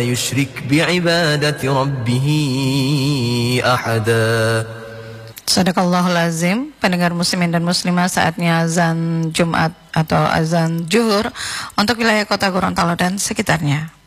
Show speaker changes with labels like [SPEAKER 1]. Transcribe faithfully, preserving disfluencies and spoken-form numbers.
[SPEAKER 1] yusyrik bi'ibadati rabbih ahada.
[SPEAKER 2] Sadaqallahul azim. Pendengar muslimin dan muslimah, saatnya azan Jumat atau azan Zuhur untuk wilayah kota Gorontalo dan sekitarnya.